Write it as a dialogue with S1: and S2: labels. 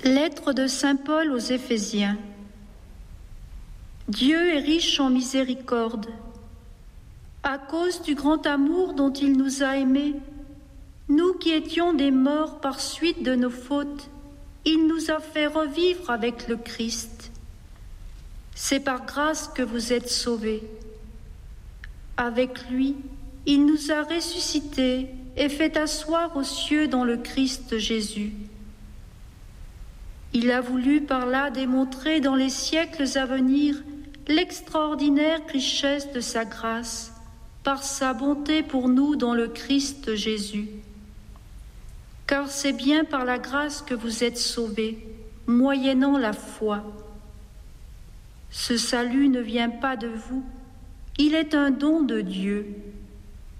S1: Lettre de saint Paul aux Éphésiens. Dieu est riche en miséricorde. À cause du grand amour dont il nous a aimés, nous qui étions des morts par suite de nos fautes, il nous a fait revivre avec le Christ. C'est par grâce que vous êtes sauvés. Avec lui, il nous a ressuscités et fait asseoir aux cieux dans le Christ Jésus. Il a voulu par là démontrer dans les siècles à venir l'extraordinaire richesse de sa grâce, par sa bonté pour nous dans le Christ Jésus. Car c'est bien par la grâce que vous êtes sauvés, moyennant la foi. Ce salut ne vient pas de vous, il est un don de Dieu.